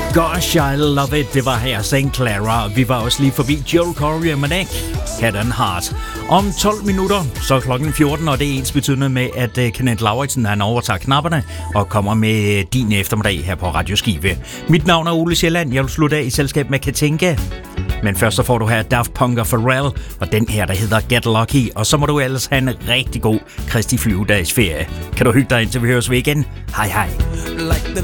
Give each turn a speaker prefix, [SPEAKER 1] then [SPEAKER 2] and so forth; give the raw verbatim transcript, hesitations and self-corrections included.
[SPEAKER 1] Gosh, I love it. Det var her Saint Clara. Vi var også lige forbi Joel Corey og Manek, Head and Heart. Om tolv minutter, så er klokken fjorten, og det er ens betydende med, at Kenneth Lauritsen, han overtager knapperne og kommer med din eftermiddag her på Radio Skive. Mit navn er Ole Sjælland. Jeg vil slutte af i selskab med Katinka. Men først så får du her Daft Punk og Pharrell, og den her, der hedder Get Lucky. Og så må du ellers have en rigtig god Kristi Flyvedagsferie. Kan du hygge dig, indtil vi høres ved igen? Hej hej.